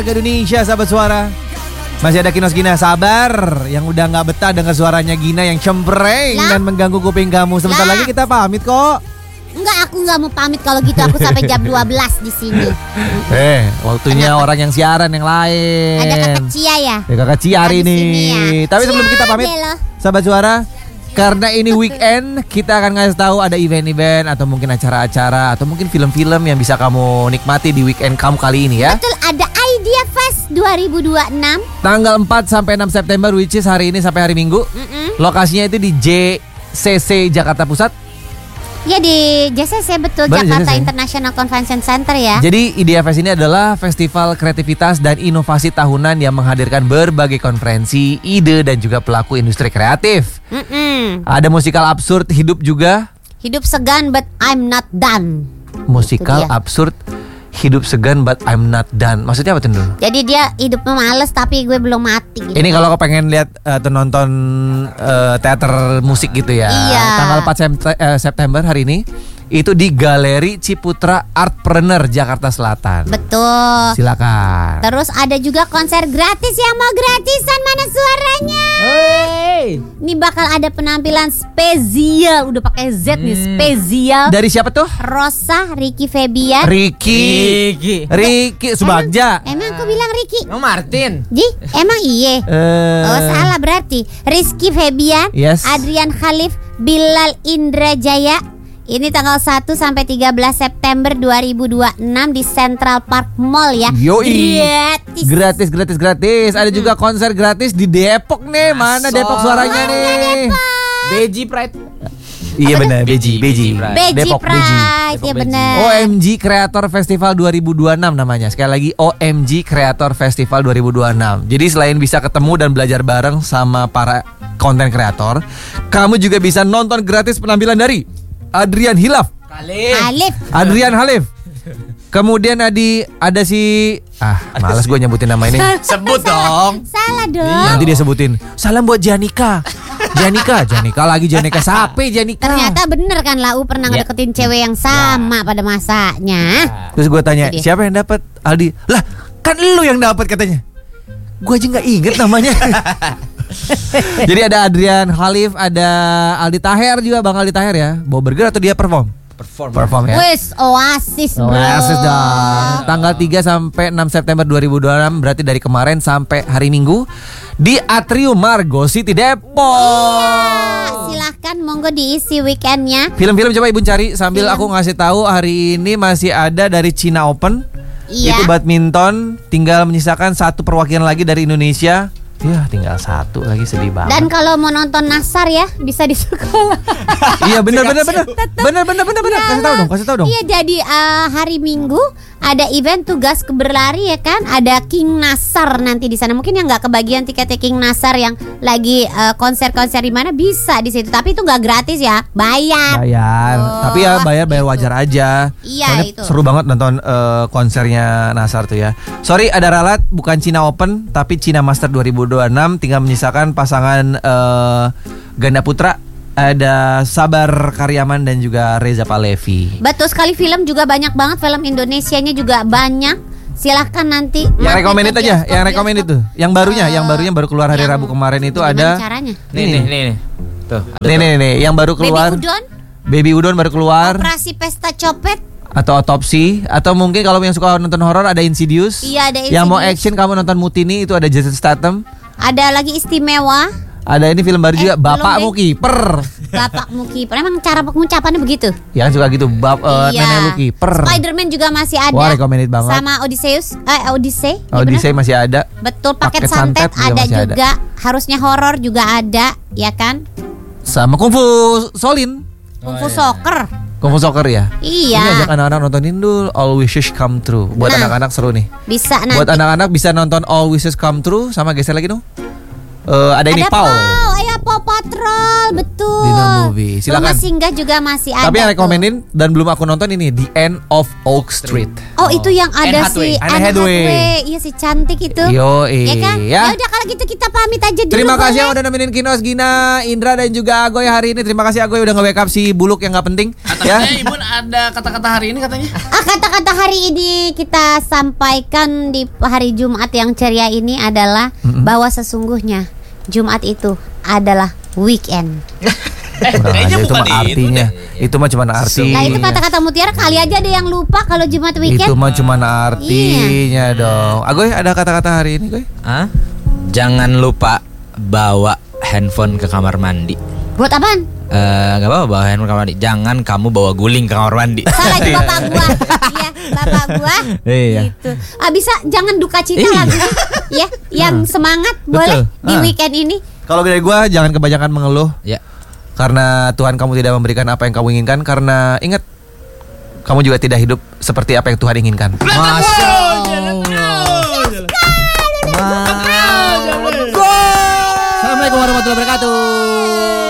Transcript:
Ke Indonesia, sahabat suara. Masih ada Kinos Gina, sabar. Yang udah gak betah dengar suaranya Gina yang cempreng dan mengganggu kuping kamu. Sebentar lagi kita pamit kok. Enggak, aku gak mau pamit kalau gitu. Aku sampai jam 12 di sini. Waktunya orang yang siaran yang lain. Ada kakak Cia ya? Kakak Cia hari ini ya. Tapi sebelum kita pamit, sahabat suara, karena ini weekend, kita akan ngasih tahu ada event-event atau mungkin acara-acara atau mungkin film-film yang bisa kamu nikmati di weekend kamu kali ini ya. Betul, ada Idea Fest 2026 tanggal 4 sampai 6 September, which is hari ini sampai hari Minggu. Lokasinya itu di JCC Jakarta Pusat. Ya, di JCC, betul. Jakarta International Convention Center ya. Jadi Idea Fest ini adalah festival kreativitas dan inovasi tahunan yang menghadirkan berbagai konferensi, ide dan juga pelaku industri kreatif. Ada musikal absurd hidup juga. Hidup segan but I'm not done. Musikal absurd hidup segan but I'm not done. Maksudnya apa tuh dulu? Jadi dia hidupnya males tapi gue belum mati gitu. Ini kalau kau pengen lihat atau nonton teater musik gitu ya. Iya. Tanggal 4 September hari ini itu di Galeri Ciputra Artpreneur Jakarta Selatan. Betul. Silakan. Terus ada juga konser gratis, yang mau gratisan mana suaranya? Hey. Ini bakal ada penampilan spesial, udah pakai Z nih, spesial. Dari siapa tuh? Rosa, Ricky Febian. Ricky Subagja. Emang aku bilang Ricky? Oh, Martin. Emang iye? Oh, salah berarti. Rizky Febian, yes. Adrian Khalif, Bilal Indrajaya. Ini tanggal 1 sampai 13 September 2026 di Central Park Mall ya. Yoi. Gratis. Ada juga konser gratis di Depok nih. Mana Depok suaranya nih? Beji Pride. Iya benar, Beji Depok Pride, ya benar. OMG Creator Festival 2026 namanya. Sekali lagi OMG Creator Festival 2026. Jadi selain bisa ketemu dan belajar bareng sama para konten kreator, kamu juga bisa nonton gratis penampilan dari Adrian Khalif. Kemudian ada si malas gue nyebutin nama ini. Sebut dong. Salah dong. Nanti dia sebutin. Salam buat Janika lagi Janika. Sape Janika. Ternyata bener kan Lau pernah ngedeketin cewek yang sama pada masanya. Terus gue tanya, siapa yang dapat? Aldi. Lah, kan lu yang dapat katanya. Gue aja nggak inget namanya. Jadi ada Adrian Khalif, ada Aldi Taher juga, Bang Aldi Taher ya. Bawa burger atau dia perform ya. Wes, Oasis bro. Oasis dong. Tanggal 3 sampai 6 September 2026, berarti dari kemarin sampai hari Minggu di Atrium Margo City Depok. Silahkan monggo diisi weekendnya. Film-film coba Ibu cari sambil aku ngasih tahu hari ini masih ada dari China Open. Iya. Itu badminton, tinggal menyisakan satu perwakilan lagi dari Indonesia. Ya, tinggal satu lagi, sedih banget. Dan kalau mau nonton Nasar ya bisa di sekolah. Iya benar. Kasih tahu dong. Iya, jadi hari Minggu ada event tugas berlari ya kan. Ada King Nasar nanti di sana. Mungkin yang nggak kebagian tiketnya King Nasar yang lagi konser-konser di mana bisa di situ. Tapi itu nggak gratis ya, bayar. Tapi ya bayar wajar aja. Iya. Soalnya itu seru banget nonton konsernya Nasar tuh ya. Sorry, ada ralat, bukan Cina Open tapi Cina Master 2026. Tinggal menyisakan pasangan ganda putra. Ada Sabar Karyaman dan juga Reza Palevi. Betul sekali, film juga banyak banget. Film Indonesianya juga banyak. Silahkan nanti. Yang recommended aja, yang recommended itu. Yang barunya baru keluar hari Rabu kemarin itu ada. Caranya? Nih. Tuh. Nih, yang baru keluar. Baby Udon baru keluar. Operasi Pesta Copet. Atau Otopsi. Atau mungkin kalau yang suka nonton horor ada Insidious. Iya, ada Insidious. Yang mau action kamu nonton Mutini itu ada Jason Statham. Ada lagi Istimewa. Ada ini film baru juga, Bapakmu Kiper. Bapakmu Kiper. Emang cara pengucapannya begitu? Ya kan suka gitu, Nenek lu Kiper. Spider-Man juga masih ada. Wah, recommended banget. Sama Odyssey. Odyssey masih ada. Betul, paket santet ada juga. Harusnya horor juga ada, ya kan? Sama Kung Fu Solin. Kung Fu Soccer. Kung Fu Soccer ya? Iya. Ini ajak anak-anak nontonin dulu All Wishes Come True. Buat anak-anak seru nih. Bisa nanti. Buat anak-anak bisa nonton All Wishes Come True. Sama geser lagi dong. Ada ini Pau. Paw Patrol, betul. Dinner Movie. Silakan. Rumah Singgah juga masih ada. Tapi yang tuh. rekomenin dan belum aku nonton ini The End of Oak Street. Oh, itu yang ada Hathaway. si Anne Hathaway. Iya, si cantik itu. Yoi, Ya kan? ya. Ya udah kalau gitu kita pamit aja dulu. Terima kasih boleh? yang udah nemenin Kinos, Gina, Indra dan juga Agoy hari ini. Terima kasih Agoy udah nge-backup si Buluk yang gak penting. Katanya Ya. Ibu ada kata-kata hari ini katanya. Kata-kata hari ini kita sampaikan di hari Jumat yang ceria ini adalah bahwa sesungguhnya Jumat itu adalah weekend. Kurang Kayaknya aja, itu bukan mah artinya. Itu mah cuma artinya. Nah itu kata-kata mutiara kali aja ada yang lupa kalau Jumat Itu weekend. mah cuma artinya dong. Agoy ada kata-kata hari ini, Goy? Hah? Jangan lupa bawa handphone ke kamar mandi. Buat apaan? Gak apa-apa bawa handphone ke kamar mandi. Jangan kamu bawa guling ke kamar mandi. Salah itu bapak gua. Iya, bapak gua. Iya. Gitu. Bisa jangan duka cita Iya. lagi. Ya, yang semangat boleh di weekend ini. Kalau dari gua jangan kebanyakan mengeluh Ya. karena Tuhan kamu tidak memberikan apa yang kamu inginkan, karena ingat kamu juga tidak hidup seperti apa yang Tuhan inginkan. Masya Assalamualaikum warahmatullahi wabarakatuh.